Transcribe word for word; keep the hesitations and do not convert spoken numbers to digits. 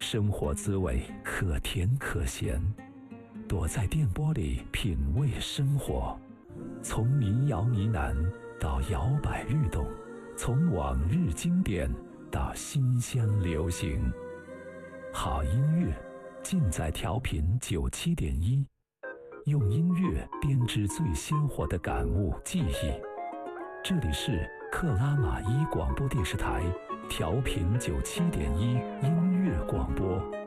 生活滋味可甜可咸，躲在电波里品味生活，从民谣呢喃到摇摆律动，从往日经典到新乡流行，好音乐尽在调频九七点一，用音乐编织最鲜活的感悟记忆。这里是克拉玛依广播电视台调频九七点一音乐广播。